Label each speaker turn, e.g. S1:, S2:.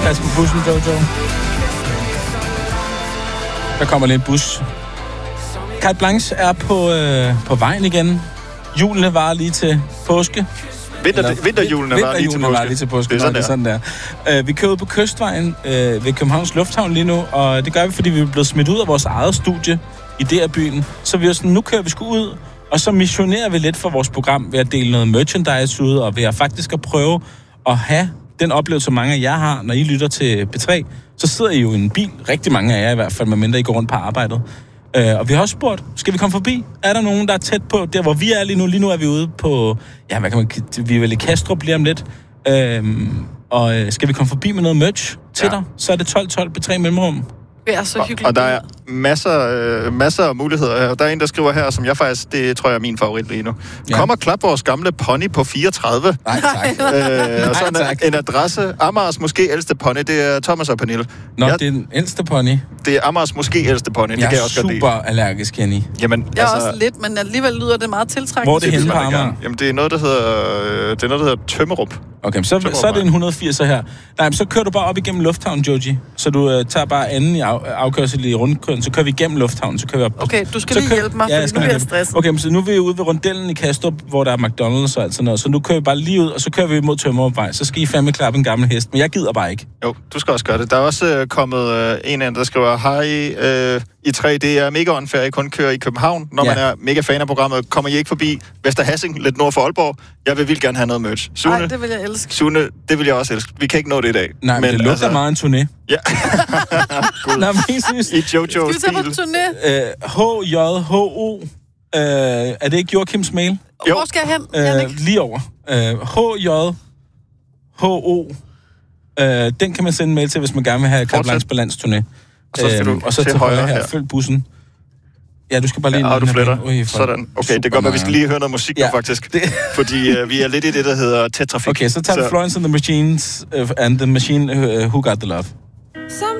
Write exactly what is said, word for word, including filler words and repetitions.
S1: Pas på bussen, Jojo. Der kommer lidt bus. Carte Blanche er på, øh, på vejen igen. Julene var lige til påske.
S2: Vinter, vinterhjulene var lige til påske.
S1: Var lige til påske.
S2: Det er sådan,
S1: Nå, sådan der. Uh, vi kører ud på Kystvejen uh, ved Københavns Lufthavn lige nu, og det gør vi, fordi vi er blevet smidt ud af vores eget studie i D R-byen. Så vi er sådan, nu kører vi sgu ud, og så missionerer vi lidt for vores program ved at dele noget merchandise ud, og ved at faktisk at prøve at have den oplevelse, som mange af jer har, når I lytter til P tre. Så sidder I jo i en bil, rigtig mange af jer i hvert fald, medmindre I går rundt på arbejdet. Uh, og vi har også spurgt, skal vi komme forbi? Er der nogen, der er tæt på, der hvor vi er lige nu? Lige nu er vi ude på, ja, hvad kan man, vi er vel i Kastrup lige om lidt. Uh, og uh, skal vi komme forbi med noget merch til ja. dig? Så er det tolv tolv på tre mellemrum.
S3: Det er så hyggeligt.
S2: Og, og der er masser, øh, masser af muligheder. Der er en, der skriver her, som jeg faktisk, det tror jeg er min favorit lige nu. Ja. Kom og klap vores gamle pony på fireogtredive.
S1: Nej, tak.
S2: øh, og så en, tak. en adresse. Amagers måske ældste pony, det er Thomas og Pernille.
S1: Nå,
S2: jeg,
S1: det er den ældste pony.
S2: Det er Amagers måske ældste pony, det kan jeg også godt lide.
S1: Jeg er super allergisk, Kenny.
S2: Jamen,
S3: jeg er
S2: altså,
S3: også lidt, men alligevel lyder det meget tiltrækkende.
S1: Hvor er det henne på Amager?
S2: Jamen, det er noget, der hedder, det er noget, der hedder Tømmerup.
S1: Okay, så, så er det en et hundrede og firs her. Nej, men så kører du bare op igennem Lufthavn, Joji. Så du uh, tager bare anden i af, afkørsel i rundkøren, så kører vi igennem Lufthavn, så kører vi op.
S3: Okay, du skal
S1: så
S3: lige
S1: kører,
S3: hjælpe mig,
S1: ja,
S3: fordi nu bliver jeg stresset.
S1: Okay, så nu er vi ude ved rundellen i Kastrup, hvor der er McDonald's og alt sådan noget. Så nu kører vi bare lige ud, og så kører vi mod Tømmerupvej. Så skal I fandme klappe en gammel hest, men jeg gider bare ikke.
S2: Jo, du skal også gøre det. Der er også øh, kommet øh, en anden, der skriver, hej, øh, I tre, det er mega unfair, I kun kører i København, når ja. man er mega fan af programmet. Kommer I ikke forbi Vester Hassing, lidt nord for Aalborg? Jeg vil vildt gerne have noget merch. Sune,
S3: Ej, det vil jeg elske.
S2: Sune, det vil jeg også elske. Vi kan ikke nå det i dag.
S1: Nej, men, men det lugter altså meget en turné.
S2: Ja.
S1: Nej, men jeg synes...
S2: I Jojo's
S3: stil. Skal vi tage på
S1: Uh,
S3: turné?
S1: H J H O. Uh, er det ikke Joachims mail?
S3: Jo. Hvor skal jeg hen,
S1: uh, Lige over. Uh, H J H O. Uh, den kan man sende en mail til, hvis man gerne vil have Carte Blanche på landsturné.
S2: Og så skal du
S1: uh, og så
S2: til,
S1: til højre her.
S2: her.
S1: Følg bussen. Ja, du skal bare lige...
S2: Ja, og du fletter.
S1: Ui,
S2: sådan. Okay, det gør, at vi skal lige høre noget musik ja, nu, faktisk. Det. Fordi uh, vi er lidt i det, der hedder tæt trafik.
S1: Okay, så tager vi Florence and the Machines uh, and the Machine uh, Who Got the Love.